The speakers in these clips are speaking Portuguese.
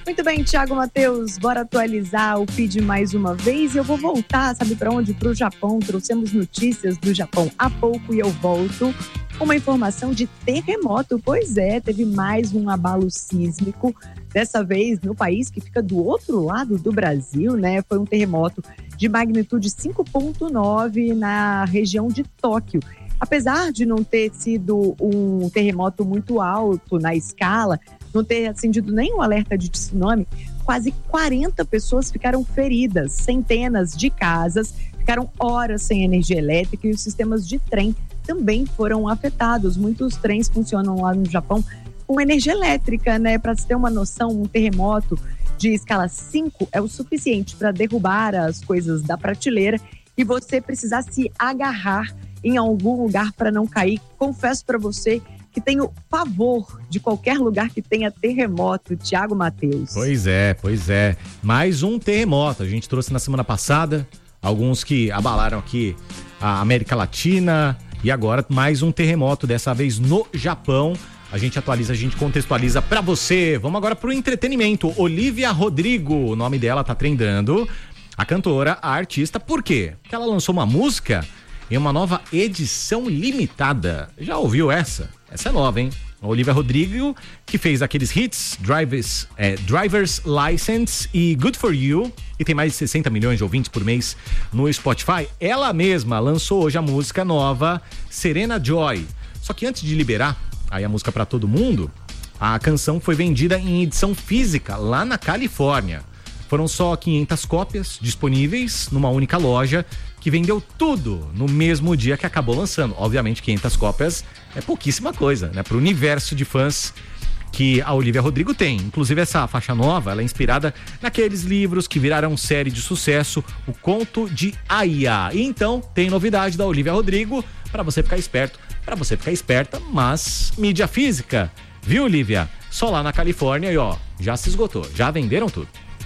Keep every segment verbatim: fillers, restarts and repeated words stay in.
Muito bem, Thiago Matheus, bora atualizar o feed mais uma vez. Eu vou voltar, sabe para onde? Para o Japão. Trouxemos notícias do Japão há pouco e eu volto com uma informação de terremoto. Pois é, teve mais um abalo sísmico, dessa vez no país que fica do outro lado do Brasil, né? Foi um terremoto de magnitude cinco ponto nove na região de Tóquio. Apesar de não ter sido um terremoto muito alto na escala, não ter acendido nenhum alerta de tsunami, quase quarenta pessoas ficaram feridas, centenas de casas ficaram horas sem energia elétrica e os sistemas de trem também foram afetados. Muitos trens funcionam lá no Japão com energia elétrica, né? Para se ter uma noção, um terremoto de escala cinco é o suficiente para derrubar as coisas da prateleira e você precisar se agarrar em algum lugar para não cair. Confesso para você que tenho pavor de qualquer lugar que tenha terremoto, Thiago Matheus. Pois é, pois é. Mais um terremoto. A gente trouxe na semana passada alguns que abalaram aqui a América Latina e agora mais um terremoto, dessa vez no Japão. A gente atualiza, a gente contextualiza pra você. Vamos agora pro entretenimento. Olivia Rodrigo, o nome dela tá trendando. A cantora, a artista, por quê? Porque ela lançou uma música em uma nova edição limitada. Já ouviu essa? Essa é nova, hein? A Olivia Rodrigo, que fez aqueles hits Drivers, é, Driver's License e Good For You, e tem mais de sessenta milhões de ouvintes por mês no Spotify. Ela mesma lançou hoje a música nova Serena Joy. Só que antes de liberar aí a música para todo mundo, a canção foi vendida em edição física lá na Califórnia. Foram só quinhentas cópias disponíveis numa única loja, que vendeu tudo no mesmo dia que acabou lançando. Obviamente, quinhentas cópias é pouquíssima coisa, né? Para o universo de fãs que a Olivia Rodrigo tem. Inclusive, essa faixa nova, ela é inspirada naqueles livros que viraram série de sucesso, O Conto de Aya. E então, tem novidade da Olivia Rodrigo para você ficar esperto, para você ficar esperta, mas mídia física, viu, Olivia? Só lá na Califórnia e ó, já se esgotou, já venderam tudo.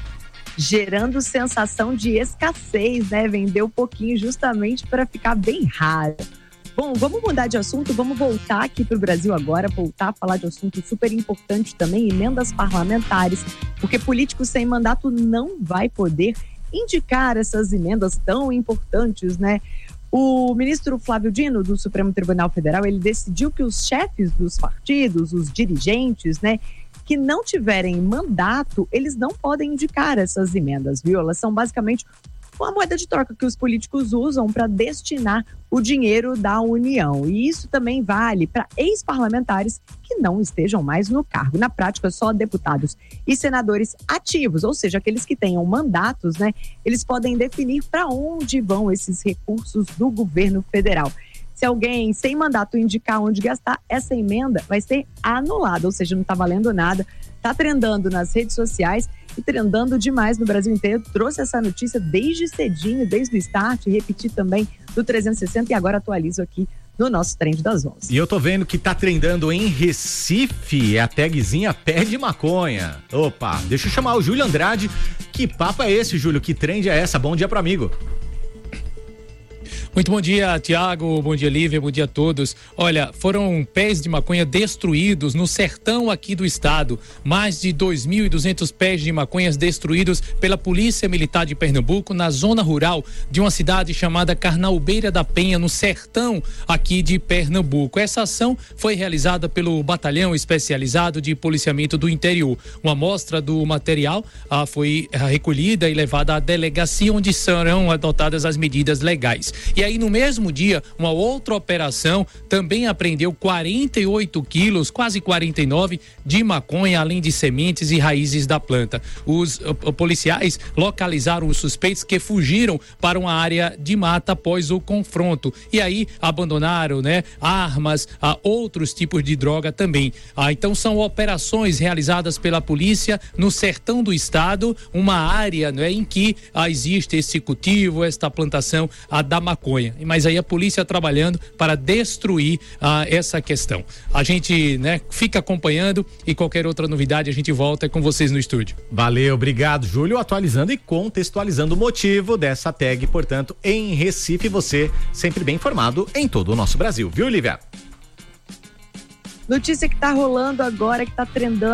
Gerando sensação de escassez, né? Vendeu pouquinho justamente para ficar bem raro. Bom, vamos mudar de assunto, vamos voltar aqui para o Brasil agora, voltar a falar de assunto super importante também, emendas parlamentares, porque político sem mandato não vai poder indicar essas emendas tão importantes, né? O ministro Flávio Dino, do Supremo Tribunal Federal, ele decidiu que os chefes dos partidos, os dirigentes, né, que não tiverem mandato, eles não podem indicar essas emendas, viu? Elas são basicamente uma moeda de troca que os políticos usam para destinar o dinheiro da União. E isso também vale para ex-parlamentares que não estejam mais no cargo. Na prática, só deputados e senadores ativos, ou seja, aqueles que tenham mandatos, né? Eles podem definir para onde vão esses recursos do governo federal. Se alguém sem mandato indicar onde gastar, essa emenda vai ser anulada, ou seja, não está valendo nada. Está trendando nas redes sociais e trendando demais no Brasil inteiro. Trouxe essa notícia desde cedinho, desde o start, repeti também do trezentos e sessenta e agora atualizo aqui no nosso Trend das onze. E eu tô vendo que tá trendando em Recife, é a tagzinha Pé de Maconha. Opa, deixa eu chamar o Júlio Andrade. Que papo é esse, Júlio? Que trend é essa? Bom dia pro amigo. Muito bom dia, Tiago, bom dia, Lívia, bom dia a todos. Olha, foram pés de maconha destruídos no sertão aqui do estado. Mais de dois mil e duzentos pés de maconhas destruídos pela Polícia Militar de Pernambuco na zona rural de uma cidade chamada Carnaubeira da Penha, no sertão aqui de Pernambuco. Essa ação foi realizada pelo Batalhão Especializado de Policiamento do Interior. Uma amostra do material ah, foi recolhida e levada à delegacia, onde serão adotadas as medidas legais. E E aí, no mesmo dia, uma outra operação também apreendeu quarenta e oito quilos, quase quarenta e nove, de maconha, além de sementes e raízes da planta. Os uh, policiais localizaram os suspeitos que fugiram para uma área de mata após o confronto. E aí, abandonaram, né, armas, uh, outros tipos de droga também. Ah, então, são operações realizadas pela polícia no sertão do estado, uma área, né, em que uh, existe esse cultivo, esta plantação uh, da maconha. Mas aí a polícia trabalhando para destruir ah, essa questão. A gente, né, fica acompanhando e qualquer outra novidade a gente volta com vocês no estúdio. Valeu, obrigado, Júlio, atualizando e contextualizando o motivo dessa tag, portanto, em Recife, você sempre bem informado em todo o nosso Brasil, viu, Lívia? Notícia que tá rolando agora, que tá trendando